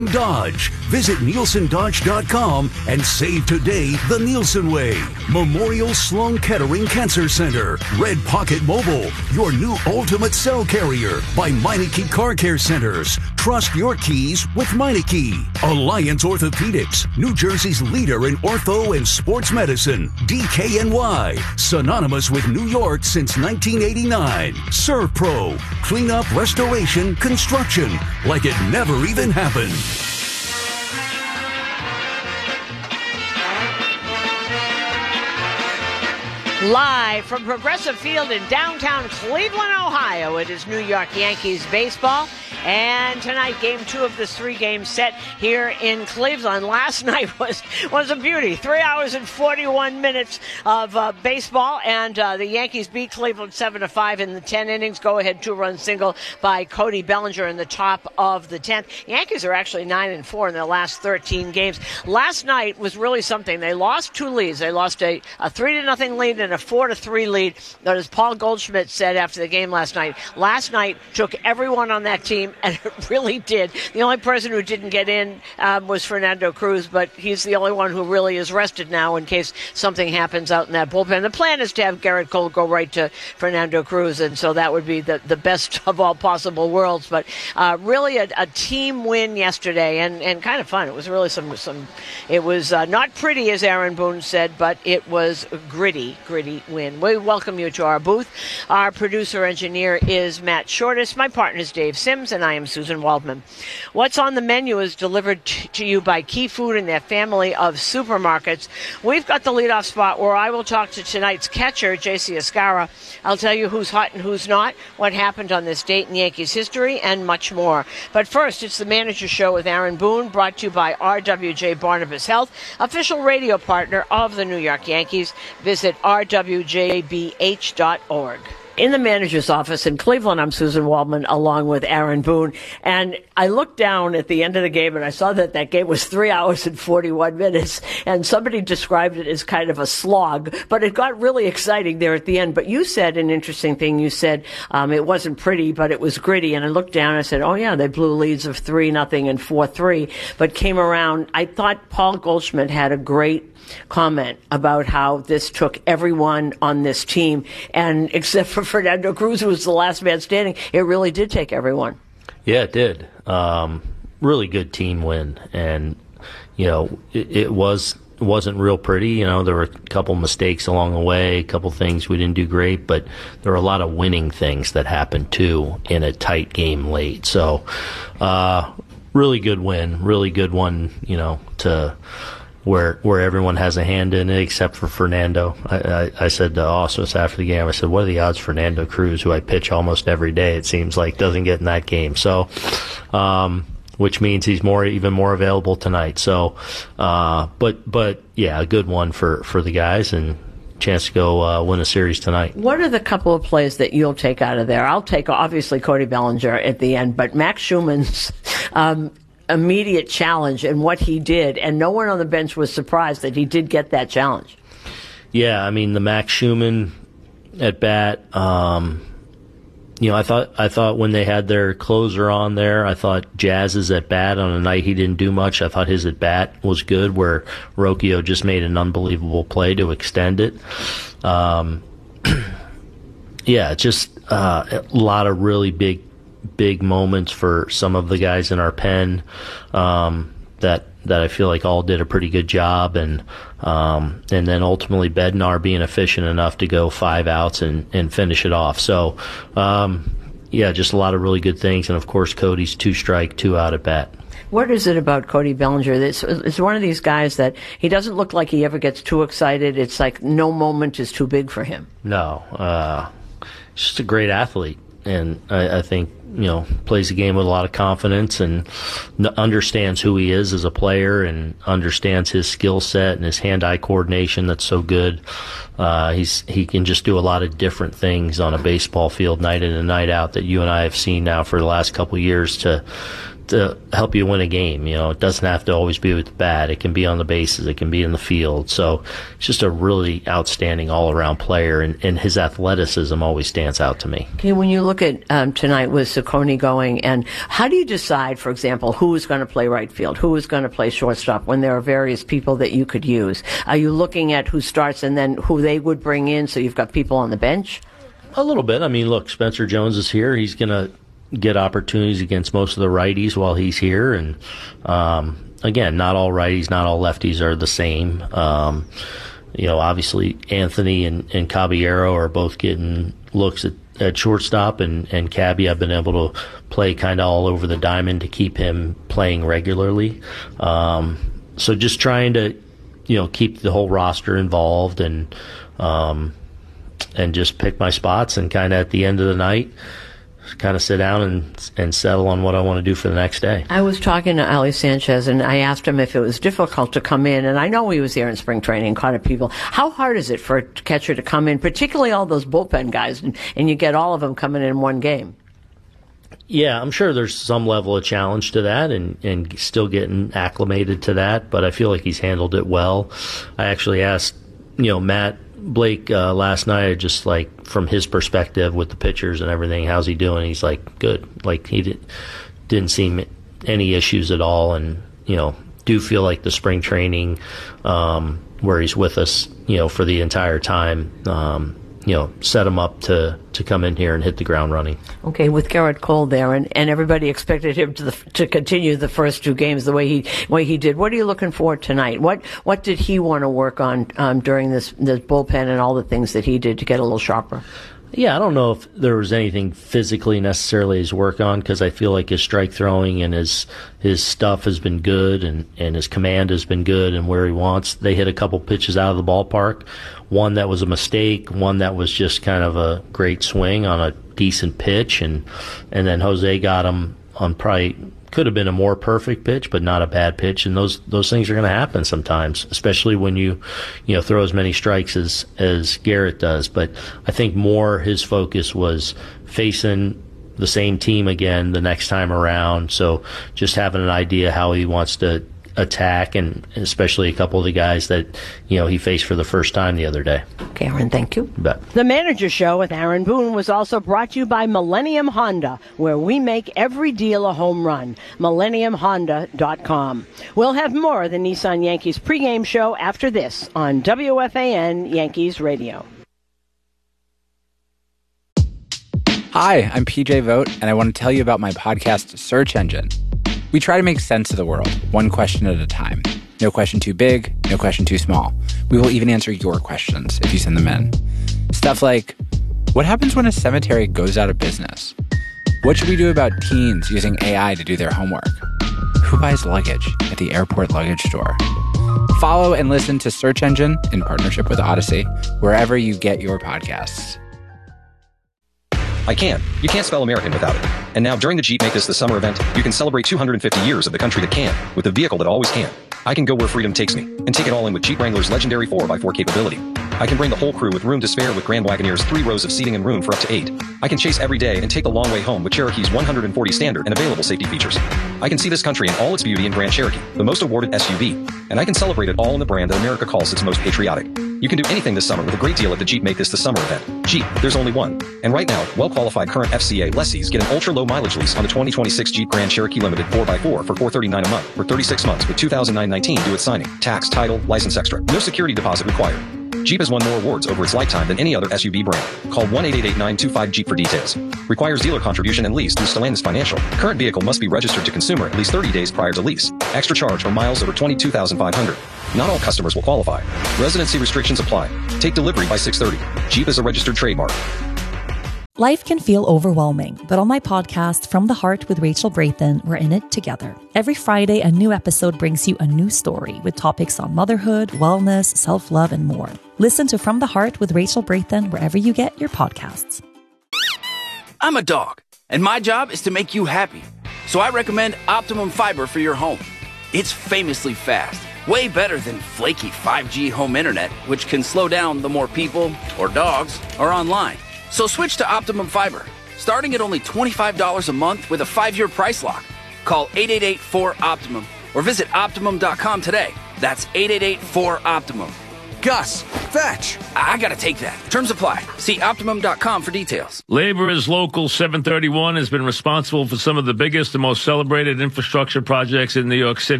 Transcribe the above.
Dodge. Visit NielsenDodge.com and save today the Nielsen way. Memorial Sloan Kettering Cancer Center. Red Pocket Mobile, your new ultimate cell carrier by Meineke Car Care Centers. Trust your keys with Meineke. Alliance Orthopedics, New Jersey's leader in ortho and sports medicine. DKNY, synonymous with New York since 1989. ServPro, cleanup, restoration, construction, like it never even happened. Live from Progressive Field in downtown Cleveland, Ohio, it is New York Yankees baseball. And tonight, Game 2 of this 3-game set here in Cleveland. Last night was a beauty. 3 hours and 41 minutes of baseball, and the Yankees beat Cleveland 7-5 in the 10 innings. Go-ahead 2-run single by Cody Bellinger in the top of the 10th. Yankees are actually 9-4 in their last 13 games. Last night was really something. They lost 2 leads. They lost a 3-0 lead and a 4-3 lead. But as Paul Goldschmidt said after the game last night took everyone on that team, and it really did. The only person who didn't get in was Fernando Cruz, but he's the only one who really is rested now in case something happens out in that bullpen. The plan is to have Garrett Cole go right to Fernando Cruz, and so that would be the best of all possible worlds. But really a team win yesterday, and kind of fun. It was really it was not pretty, as Aaron Boone said, but it was a gritty win. We welcome you to our booth. Our producer-engineer is Matt Shortis. My partner is Dave Sims, and I am Susan Waldman. What's on the menu is delivered to you by Key Food and their family of supermarkets. We've got the leadoff spot where I will talk to tonight's catcher, J.C. Escara. I'll tell you who's hot and who's not, what happened on this date in Yankees history, and much more. But first, it's the Manager Show with Aaron Boone, brought to you by RWJ Barnabas Health, official radio partner of the New York Yankees. Visit rwjbh.org. In the manager's office in Cleveland, I'm Susan Waldman, along with Aaron Boone. And I looked down at the end of the game, and I saw that game was 3 hours and 41 minutes. And somebody described it as kind of a slog, but it got really exciting there at the end. But you said an interesting thing. You said it wasn't pretty, but it was gritty. And I looked down and I said, oh, yeah, they blew leads of 3-0 and 4-3, but came around. I thought Paul Goldschmidt had a great comment about how this took everyone on this team, and except for Fernando Cruz, who was the last man standing, it really did take everyone. Yeah, it did. Really good team win, and it wasn't real pretty. There were a couple mistakes along the way, a couple things we didn't do great, but there were a lot of winning things that happened too in a tight game late. So really good win, really good one, to where everyone has a hand in it except for Fernando. I said to Osmus after the game, I said, what are the odds Fernando Cruz, who I pitch almost every day, it seems like, doesn't get in that game? So, which means he's even more available tonight. So, but yeah, a good one for the guys, and chance to go win a series tonight. What are the couple of plays that you'll take out of there? I'll take, obviously, Cody Bellinger at the end, but Max Schumann's immediate challenge and what he did, and no one on the bench was surprised that he did get that challenge. Yeah, I mean, the Max Schumann at bat, I thought when they had their closer on there, I thought Jazz's at bat on a night he didn't do much. I thought his at bat was good, where Rocchio just made an unbelievable play to extend it. Yeah, just a lot of really big moments for some of the guys in our pen that I feel like all did a pretty good job, and then ultimately Bednar being efficient enough to go 5 outs and finish it off. So yeah, just a lot of really good things, and of course Cody's 2-strike, 2-out at bat. What is it about Cody Bellinger? It's one of these guys that he doesn't look like he ever gets too excited. It's like no moment is too big for him. No, he's just a great athlete, and I think plays the game with a lot of confidence, and understands who he is as a player, and understands his skill set and his hand-eye coordination that's so good. He can just do a lot of different things on a baseball field night in and night out that you and I have seen now for the last couple of years to to help you win a game. It doesn't have to always be with the bat. It can be on the bases. It can be in the field. So it's just a really outstanding all-around player, and his athleticism always stands out to me. Okay, when you look at tonight with Ciccone going, and how do you decide, for example, who is going to play right field, who is going to play shortstop when there are various people that you could use? Are you looking at who starts and then who they would bring in, so you've got people on the bench? A little bit. I mean, look, Spencer Jones is here. He's going to get opportunities against most of the righties while he's here. And, again, not all righties, not all lefties are the same. Obviously Anthony and Caballero are both getting looks at shortstop, and Cabby I've been able to play kind of all over the diamond to keep him playing regularly. So just trying to, keep the whole roster involved and just pick my spots, and kind of at the end of the night, kind of sit down and settle on what I want to do for the next day. I was talking to Ali Sanchez, and I asked him if it was difficult to come in, and I know he was there in spring training, caught up people. How hard is it for a catcher to come in, particularly all those bullpen guys, and you get all of them coming in one game? Yeah, I'm sure there's some level of challenge to that, and still getting acclimated to that, but I feel like he's handled it well. I actually asked, Matt Blake last night, just like from his perspective with the pitchers and everything, how's he doing? He's like, good. Like he didn't seem any issues at all, and do feel like the spring training where he's with us, for the entire time, set him up to come in here and hit the ground running. Okay, with Gerrit Cole there, and everybody expected him to continue the first two games the way he did. What are you looking for tonight? What did he want to work on during this bullpen and all the things that he did to get a little sharper? Yeah, I don't know if there was anything physically necessarily his work on, because I feel like his strike throwing and his stuff has been good, and his command has been good, and where he wants. They hit a couple pitches out of the ballpark. One that was a mistake, one that was just kind of a great swing on a decent pitch, and then Jose got him on probably could have been a more perfect pitch, but not a bad pitch, and those things are going to happen sometimes, especially when you throw as many strikes as Gerrit does. But I think more his focus was facing the same team again the next time around, so just having an idea how he wants to attack, and especially a couple of the guys that he faced for the first time the other day. Okay, Aaron, thank you. You bet. The Manager Show with Aaron Boone was also brought to you by Millennium Honda, where we make every deal a home run. MillenniumHonda.com. We'll have more of the Nissan Yankees pregame show after this on WFAN Yankees Radio. Hi, I'm PJ Vogt, and I want to tell you about my podcast, Search Engine. We try to make sense of the world, one question at a time. No question too big, no question too small. We will even answer your questions if you send them in. Stuff like, what happens when a cemetery goes out of business? What should we do about teens using AI to do their homework? Who buys luggage at the airport luggage store? Follow and listen to Search Engine in partnership with Odyssey, wherever you get your podcasts. I can. You can't spell American without it. And now during the Jeep Make This the Summer event, you can celebrate 250 years of the country that can, with the vehicle that always can. I can go where freedom takes me, and take it all in with Jeep Wrangler's legendary 4x4 capability. I can bring the whole crew with room to spare with Grand Wagoneer's 3 rows of seating and room for up to 8. I can chase every day and take the long way home with Cherokee's 140 standard and available safety features. I can see this country in all its beauty in Grand Cherokee, the most awarded SUV. And I can celebrate it all in the brand that America calls its most patriotic. You can do anything this summer with a great deal at the Jeep Make This the Summer event. Jeep, there's only one. And right now, well-qualified current FCA lessees get an ultra-low mileage lease on the 2026 Jeep Grand Cherokee Limited 4x4 for $439 a month for 36 months with $2,919 due at signing. Tax, title, license extra. No security deposit required. Jeep has won more awards over its lifetime than any other SUV brand. Call 1-888-925-JEEP for details. Requires dealer contribution and lease through Stellantis Financial. Current vehicle must be registered to consumer at least 30 days prior to lease. Extra charge for miles over 22,500. Not all customers will qualify. Residency restrictions apply. Take delivery by 6:30. Jeep is a registered trademark. Life can feel overwhelming, but on my podcast, From the Heart with Rachel Brathen, we're in it together. Every Friday, a new episode brings you a new story with topics on motherhood, wellness, self-love, and more. Listen to From the Heart with Rachel Brathen wherever you get your podcasts. I'm a dog, and my job is to make you happy. So I recommend Optimum Fiber for your home. It's famously fast, way better than flaky 5G home internet, which can slow down the more people or dogs are online. So switch to Optimum Fiber, starting at only $25 a month with a 5-year price lock. Call 888-4OPTIMUM or visit Optimum.com today. That's 888-4OPTIMUM. Gus, fetch! I gotta take that. Terms apply. See Optimum.com for details. Laborers Local 731 has been responsible for some of the biggest and most celebrated infrastructure projects in New York City.